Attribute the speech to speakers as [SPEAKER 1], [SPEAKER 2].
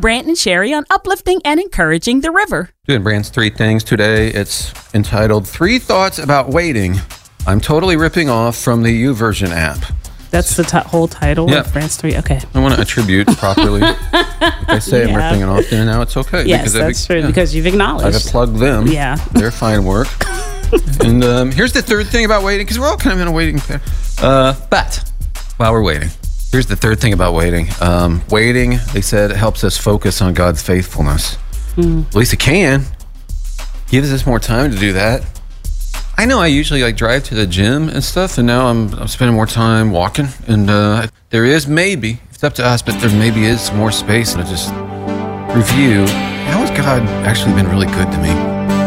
[SPEAKER 1] Brant and Sherry on uplifting and encouraging the river.
[SPEAKER 2] Doing Brant's 3 things today. It's entitled 3 Thoughts About Waiting. I'm totally ripping off from the YouVersion app.
[SPEAKER 1] That's the whole title of Brant's 3. Okay.
[SPEAKER 2] I want to attribute properly. Like I say, I'm ripping it off, and now it's okay.
[SPEAKER 1] Yes, that's true, because you've acknowledged.
[SPEAKER 2] I've plugged them.
[SPEAKER 1] Yeah.
[SPEAKER 2] They're fine work. And here's the third thing about waiting, because we're all kind of in a waiting period. But while we're waiting, here's the third thing about waiting. Waiting, they said, helps us focus on God's faithfulness. At least it can. Gives us more time to do that. I know I usually drive to the gym and stuff, and now I'm spending more time walking. And there is maybe, it's up to us, but there maybe is more space to just review. How has God actually been really good to me?